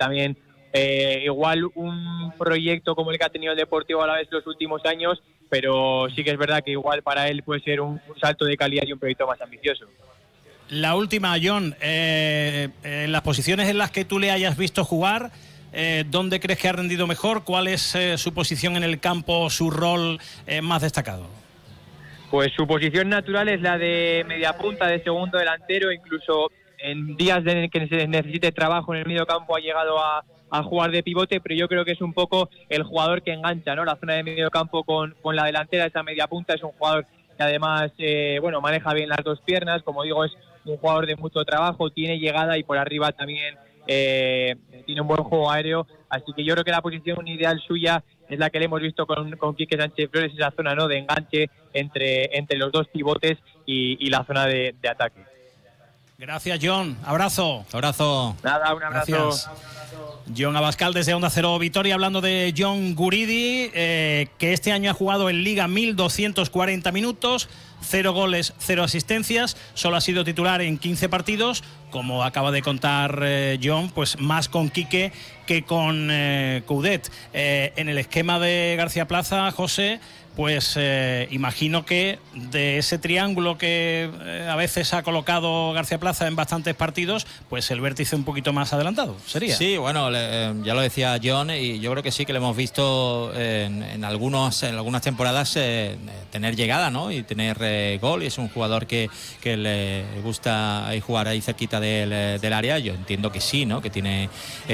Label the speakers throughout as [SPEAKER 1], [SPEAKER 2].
[SPEAKER 1] también igual un proyecto como el que ha tenido el Deportivo Alavés los últimos años, pero sí que es verdad que igual para él puede ser un salto de calidad y un proyecto más ambicioso.
[SPEAKER 2] La última, John, en las posiciones en las que tú le hayas visto jugar, ¿dónde crees que ha rendido mejor? ¿Cuál es su posición en el campo, su rol más destacado?
[SPEAKER 1] Pues su posición natural es la de media punta, de segundo delantero, incluso en días en que se necesite trabajo en el medio campo ha llegado a jugar de pivote, pero yo creo que es un poco el jugador que engancha, ¿no? La zona de medio campo con la delantera, esa media punta, es un jugador que además maneja bien las dos piernas, como digo, es un jugador de mucho trabajo, tiene llegada y por arriba también tiene un buen juego aéreo, así que yo creo que la posición ideal suya es la que le hemos visto con Quique Sánchez Flores, esa zona, ¿no?, de enganche entre los dos pivotes y la zona de ataque.
[SPEAKER 2] Gracias, John. Abrazo.
[SPEAKER 1] Nada, un abrazo.
[SPEAKER 2] Gracias. John Abascal desde Onda Cero Vitoria, hablando de John Guridi, que este año ha jugado en Liga 1.240 minutos, 0 goles, 0 asistencias, solo ha sido titular en 15 partidos, como acaba de contar John, pues más con Quique que con Coudet. En el esquema de García Plaza, José, pues imagino que de ese triángulo que a veces ha colocado García Plaza en bastantes partidos, pues el vértice un poquito más adelantado sería.
[SPEAKER 3] Sí, bueno, ya lo decía John, y yo creo que sí que le hemos visto en algunas temporadas tener llegada, ¿no?, y tener gol, y es un jugador que le gusta jugar ahí cerquita del área. Yo entiendo que sí, ¿no?, que tiene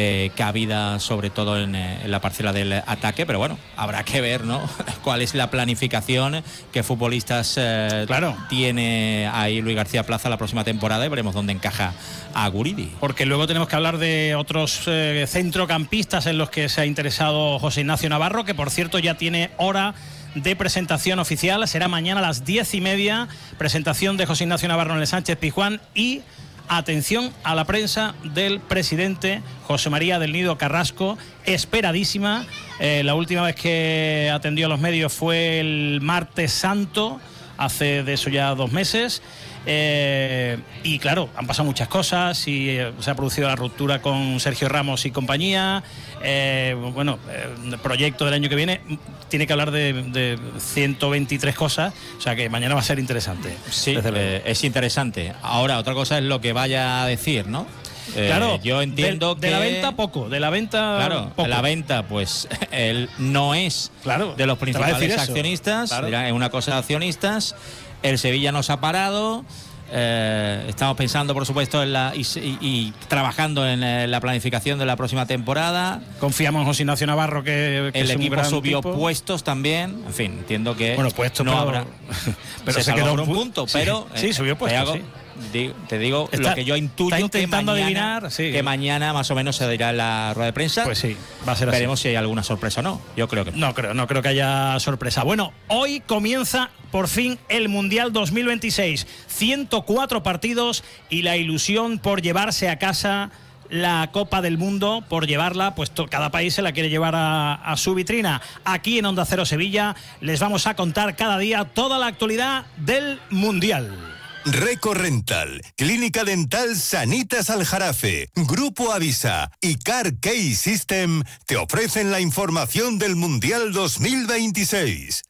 [SPEAKER 3] cabida sobre todo en la parcela del ataque, pero bueno, habrá que ver, ¿no?, cuál es la planificación, qué futbolistas tiene ahí Luis García Plaza la próxima temporada, y veremos dónde encaja a Guridi.
[SPEAKER 2] Porque luego tenemos que hablar de otros centrocampistas en los que se ha interesado José Ignacio Navarro, que por cierto ya tiene hora de presentación oficial, será mañana a las 10:30, presentación de José Ignacio Navarro en el Sánchez Pizjuán, y atención a la prensa del presidente José María del Nido Carrasco, esperadísima. La última vez que atendió a los medios fue el martes santo, hace de eso ya 2 meses. Y claro, han pasado muchas cosas y se ha producido la ruptura con Sergio Ramos y compañía. El proyecto del año que viene tiene que hablar de 123 cosas, o sea que mañana va a ser interesante.
[SPEAKER 3] Sí, es interesante. Ahora, otra cosa es lo que vaya a decir, ¿no?
[SPEAKER 2] Claro,
[SPEAKER 3] yo entiendo
[SPEAKER 2] de la venta poco, de la venta poco.
[SPEAKER 3] La venta, pues él no es de los principales accionistas, es una cosa de accionistas. El Sevilla nos ha parado. Estamos pensando, por supuesto, y trabajando en la planificación de la próxima temporada.
[SPEAKER 2] Confiamos en José Ignacio Navarro, que
[SPEAKER 3] el
[SPEAKER 2] es
[SPEAKER 3] equipo
[SPEAKER 2] un gran
[SPEAKER 3] subió
[SPEAKER 2] tipo.
[SPEAKER 3] Puestos también. En fin, entiendo que
[SPEAKER 2] puestos
[SPEAKER 3] no habrá.
[SPEAKER 2] Pero
[SPEAKER 3] se quedó un punto, pero
[SPEAKER 2] sí, subió puestos.
[SPEAKER 3] Te digo lo que yo intuyo,
[SPEAKER 2] está intentando adivinar,
[SPEAKER 3] que mañana más o menos se dirá en la rueda de prensa.
[SPEAKER 2] Pues sí, va a ser así.
[SPEAKER 3] Veremos si hay alguna sorpresa o no. Yo creo que
[SPEAKER 2] no creo que haya sorpresa. Bueno, hoy comienza por fin el Mundial 2026. 104 partidos y la ilusión por llevarse a casa la Copa del Mundo, por llevarla, pues cada país se la quiere llevar a su vitrina. Aquí en Onda Cero Sevilla les vamos a contar cada día toda la actualidad del Mundial.
[SPEAKER 4] Recorrental, Clínica Dental Sanitas Aljarafe, Grupo Avisa y Car Key System te ofrecen la información del Mundial 2026.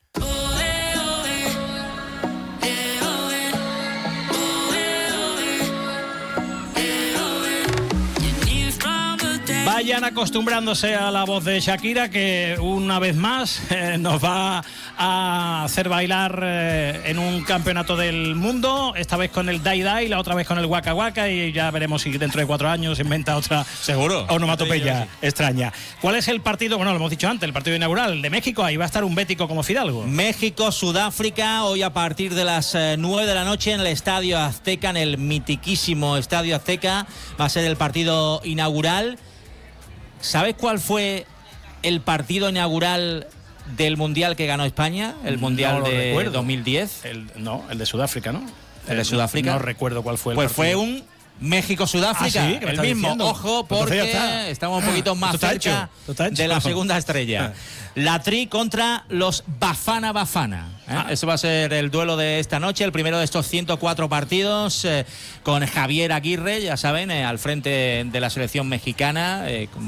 [SPEAKER 2] Vayan acostumbrándose a la voz de Shakira, que una vez más nos va a hacer bailar en un campeonato del mundo, esta vez con el Dai Dai, la otra vez con el Waka Waka, y ya veremos si dentro de 4 años inventa otra onomatopeya extraña. ¿Cuál es el partido? Bueno, lo hemos dicho antes, el partido inaugural de México. Ahí va a estar un bético como Fidalgo.
[SPEAKER 3] México-Sudáfrica, hoy a partir de las 9 de la noche en el Estadio Azteca, en el mitiquísimo Estadio Azteca. Va a ser el partido inaugural. ¿Sabes cuál fue el partido inaugural del Mundial que ganó España? El Mundial de 2010.
[SPEAKER 2] El de Sudáfrica, ¿no?
[SPEAKER 3] El de Sudáfrica.
[SPEAKER 2] No recuerdo cuál fue el
[SPEAKER 3] partido. Pues fue un México-Sudáfrica,
[SPEAKER 2] ¿sí?
[SPEAKER 3] el mismo.
[SPEAKER 2] Diciendo.
[SPEAKER 3] Ojo, porque estamos un poquito más cerca de la segunda estrella. La Tri contra los Bafana Bafana. Eso va a ser el duelo de esta noche, el primero de estos 104 partidos, con Javier Aguirre, ya saben, al frente de la selección mexicana.